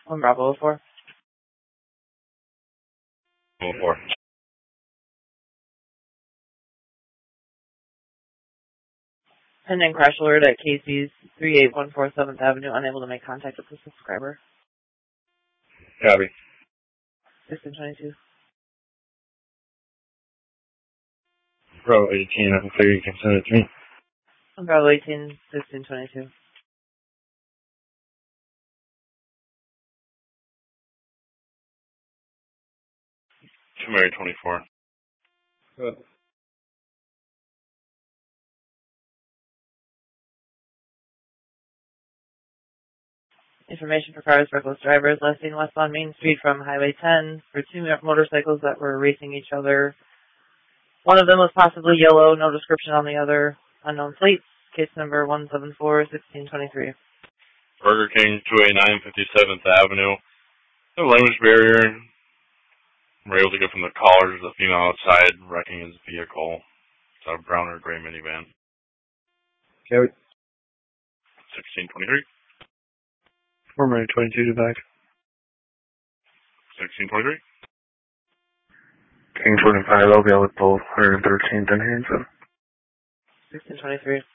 1 Bravo 4. 4. Pending crash alert at Casey's 3814 7th Avenue. Unable to make contact with the subscriber. Copy. 1622. Bravo 18, I figure you can send it to me. 1 Bravo 18, 1622. Mary 24. Good. Information for cars, reckless drivers, last seen westbound Main Street from Highway 10 for 2 motorcycles that were racing each other. One of them was possibly yellow, no description on the other. Unknown plates, case number 174-1623. Burger King, 289 57th Avenue. No language barrier. We're able to get from the caller to the female outside, wrecking his vehicle. It's a brown or gray minivan. Carry. 1623. 422 to back. 1623. King 25, I'll be with both 113th and Hanson. 1623.